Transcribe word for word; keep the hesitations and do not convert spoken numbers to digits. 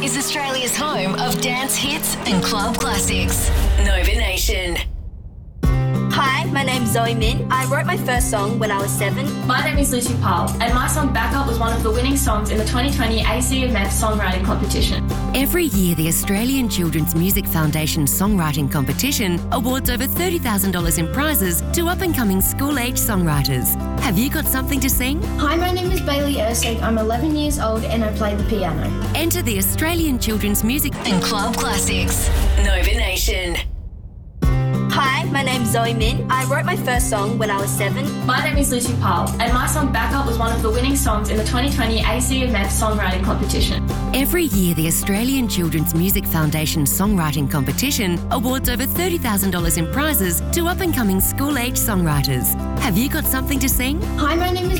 is Australia's home of dance hits and club classics. Nova Nation. Hi, my name's Zoe Min. I wrote my first song when I was seven. My name is Lucy Powell, and my song Back Up was one of the winning songs in the twenty twenty A C M F Songwriting Competition. Every year, the Australian Children's Music Foundation Songwriting Competition awards over thirty thousand dollars in prizes to up-and-coming school-age songwriters. Have you got something to sing? Hi, my name is Bailey Ersig. I'm eleven years old and I play the piano. Enter the Australian Children's Music and Club Classics. Nova Nation. Hi, my name's Zoe Min. I wrote my first song when I was seven. My name is Lucy Powell, and my song Back Up was one of the winning songs in the twenty twenty A C M F Songwriting Competition. Every year, the Australian Children's Music Foundation Songwriting Competition awards over thirty thousand dollars in prizes to up-and-coming school-age songwriters. Have you got something to sing? Hi, my name is